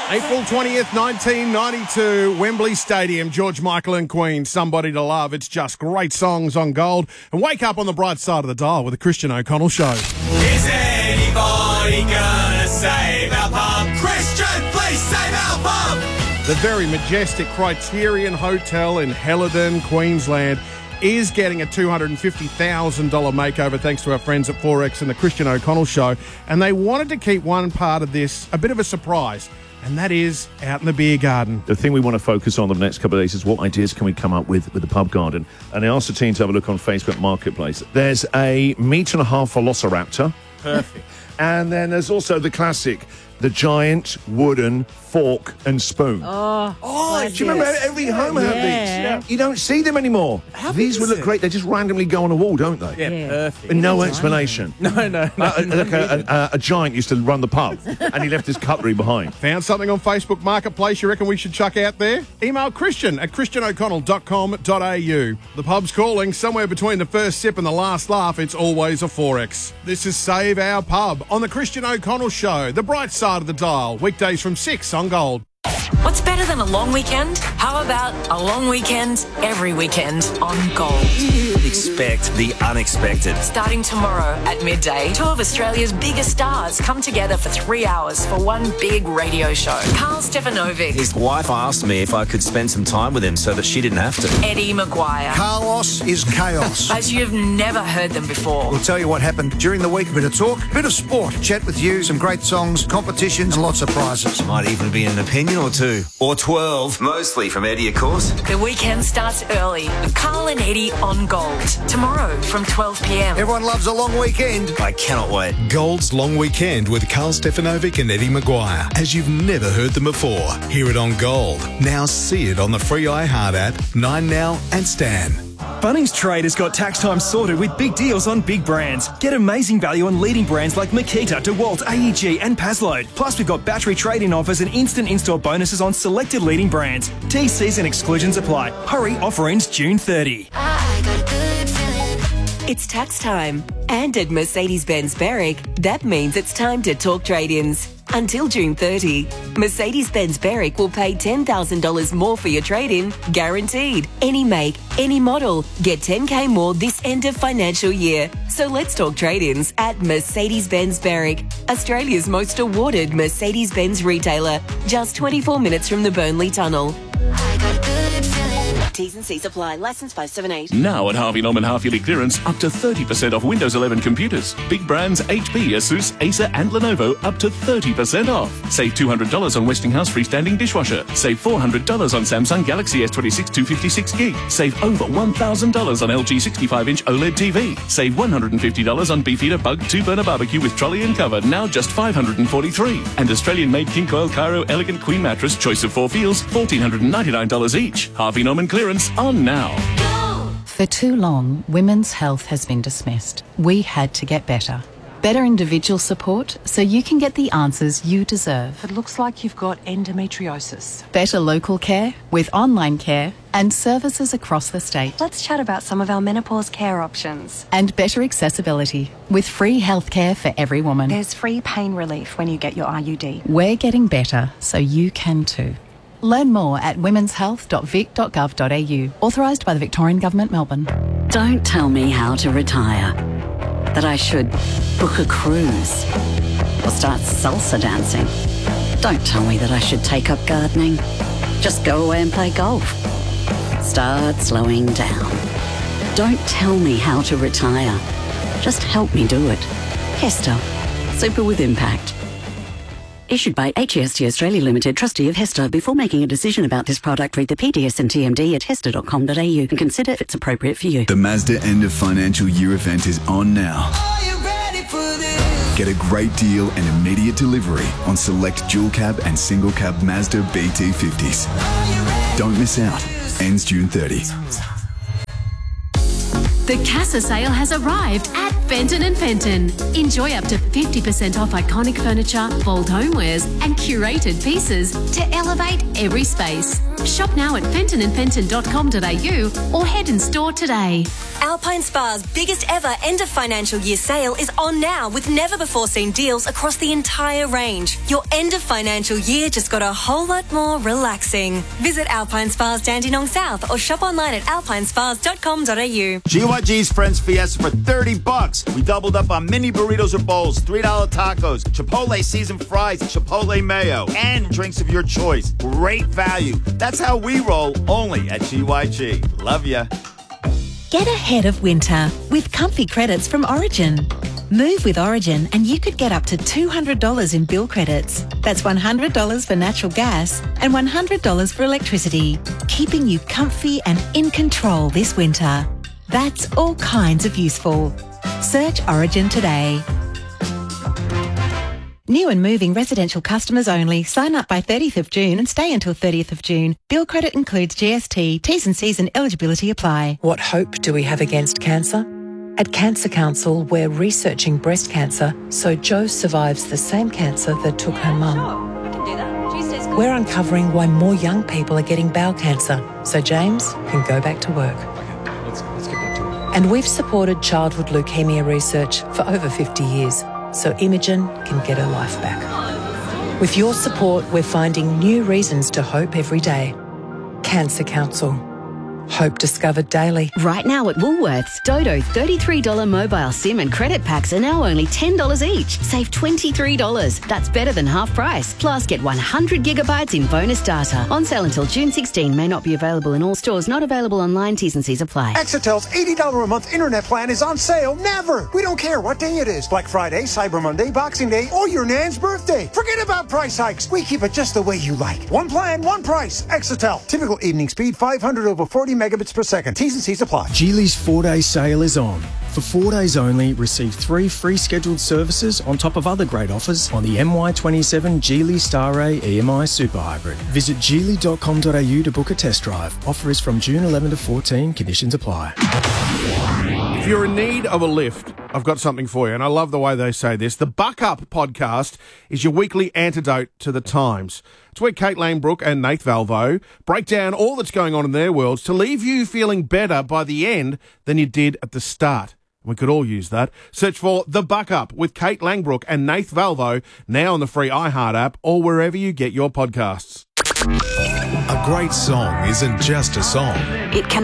April 20th, 1992, Wembley Stadium, George Michael and Queen, Somebody to Love. It's just great songs on Gold. And wake up on the bright side of the dial with the Christian O'Connell Show. Is anybody gonna save our pub? Christian, please save our pub! The very majestic Criterion Hotel in Helidon, Queensland, is getting a $250,000 makeover thanks to our friends at Forex and the Christian O'Connell Show. And they wanted to keep one part of this a bit of a surprise, and that is out in the beer garden. The thing we want to focus on the next couple of days is what ideas can we come up with the pub garden. And I asked the team to have a look on Facebook Marketplace. There's a metre-and-a-half Velociraptor. Perfect. And then there's also the classic, the giant wooden fork and spoon. Oh, do you remember every home had these? Yeah. You don't see them anymore. These would look great. They just randomly go on a wall, don't they? Yeah, perfect. And no explanation. No. Like a giant used to run the pub, and he left his cutlery behind. Found something on Facebook Marketplace you reckon we should chuck out there? Email Christian at christianoconnell.com.au. The pub's calling. Somewhere between the first sip and the last laugh, it's always a Forex. This is Save Our Pub on the Christian O'Connell Show, the bright side of the dial, weekdays from 6 on Gold. What's better than a long weekend? How about a long weekend every weekend on Gold? Expect the unexpected. Starting tomorrow at midday, two of Australia's biggest stars come together for 3 hours for one big radio show. Carl Stefanovic, His wife asked me if I could spend some time with him so that she didn't have to. Eddie Maguire. Carlos is chaos. As you've never heard them before. We'll tell you what happened during the week. A bit of talk, a bit of sport, chat with you, some great songs, competitions, and lots of prizes. Might even be an opinion or two. Or 12. Mostly from Eddie, of course. The weekend starts early with Carl and Eddie on Gold. Tomorrow from 12 p.m. Everyone loves a long weekend. I cannot wait. Gold's Long Weekend with Carl Stefanovic and Eddie Maguire. As you've never heard them before. Hear it on Gold. Now see it on the free iHeart app, 9Now and Stan. Bunnings Trade has got tax time sorted with big deals on big brands. Get amazing value on leading brands like Makita, DeWalt, AEG and Pazload. Plus we've got battery trade-in offers and instant in-store bonuses on selected leading brands. TCs and exclusions apply. Hurry, offer ends June 30. I got a good feeling. It's tax time. And at Mercedes-Benz Berwick, that means it's time to talk trade-ins. Until June 30, Mercedes-Benz Berwick will pay $10,000 more for your trade-in, guaranteed. Any make, any model. Get $10,000 more this end of financial year. So let's talk trade-ins at Mercedes-Benz Berwick, Australia's most awarded Mercedes-Benz retailer. Just 24 minutes from the Burnley Tunnel. I got a good feeling. T's and C's apply. Licence 578. Now at Harvey Norman half-yearly clearance, up to 30% off Windows 11 computers. Big brands HP, Asus, Acer and Lenovo up to 30% off. Save $200 on Westinghouse freestanding dishwasher. Save $400 on Samsung Galaxy S26 256 gig. Save over $1,000 on LG 65-inch OLED TV. Save $150 on Beefeater Bug 2-burner barbecue with trolley and cover, now just $543. And Australian-made King Coil Cairo Elegant Queen Mattress, choice of 4 feels, $1,499 each. Harvey Norman clearance on now. For too long, women's health has been dismissed. We had to get better. Better individual support so you can get the answers you deserve. It looks like you've got endometriosis. Better local care with online care and services across the state. Let's chat about some of our menopause care options. And better accessibility with free healthcare for every woman. There's free pain relief when you get your IUD. We're getting better so you can too. Learn more at womenshealth.vic.gov.au. Authorised by the Victorian Government, Melbourne. Don't tell me how to retire. That I should book a cruise or start salsa dancing. Don't tell me that I should take up gardening. Just go away and play golf. Start slowing down. Don't tell me how to retire. Just help me do it. Hester. Super with impact. Issued by HEST Australia Limited, trustee of Hester. Before making a decision about this product, read the PDS and TMD at hester.com.au and consider if it's appropriate for you. The Mazda end of financial year event is on now. Are you ready for this? Get a great deal and immediate delivery on select dual cab and single cab Mazda BT50s. Don't miss out. Ends June 30. The Casa sale has arrived at Fenton & Fenton. Enjoy up to 50% off iconic furniture, bold homewares and curated pieces to elevate every space. Shop now at fentonandfenton.com.au or head in store today. Alpine Spa's biggest ever end of financial year sale is on now with never before seen deals across the entire range. Your end of financial year just got a whole lot more relaxing. Visit Alpine Spa's Dandenong South or shop online at alpinespas.com.au. GYG's Friends Fiesta for $30. We doubled up on mini burritos or bowls, $3 tacos, Chipotle seasoned fries, Chipotle mayo, and drinks of your choice. Great value. That's how we roll, only at GYG. Love ya. Get ahead of winter with comfy credits from Origin. Move with Origin and you could get up to $200 in bill credits. That's $100 for natural gas and $100 for electricity, keeping you comfy and in control this winter. That's all kinds of useful. Search Origin today. New and moving residential customers only. Sign up by 30th of June and stay until 30th of June. Bill credit includes GST. T's and C's and eligibility apply. What hope do we have against cancer? At Cancer Council, we're researching breast cancer so Jo survives the same cancer that took her mum. We're uncovering why more young people are getting bowel cancer so James can go back to work. Let's get back to it. And we've supported childhood leukemia research for over 50 years so Imogen can get her life back. With your support, we're finding new reasons to hope every day. Cancer Council. Hope discovered daily. Right now at Woolworths, Dodo $33 mobile SIM and credit packs are now only $10 each. Save $23. That's better than half price. Plus, get 100 gigabytes in bonus data. On sale until June 16. May not be available in all stores. Not available online. T's and C's apply. Exitel's $80 a month internet plan is on sale never. We don't care what day it is. Black Friday, Cyber Monday, Boxing Day, or your nan's birthday. Forget about price hikes. We keep it just the way you like. One plan, one price. Exitel. Typical evening speed 500 over 40 megabits per second. T's and C's apply. Geely's 4-day sale is on. For 4 days only, receive 3 free scheduled services on top of other great offers on the MY27 Geely Starray EMI Super Hybrid. Visit geely.com.au to book a test drive. Offer is from June 11 to 14. Conditions apply. If you're in need of a lift, I've got something for you, and I love the way they say this. The Buck Up podcast is your weekly antidote to the times. It's where Kate Langbrook and Nath Valvo break down all that's going on in their worlds to leave you feeling better by the end than you did at the start. We could all use that. Search for The Buck Up with Kate Langbrook and Nath Valvo now on the free iHeart app or wherever you get your podcasts. A great song isn't just a song. It can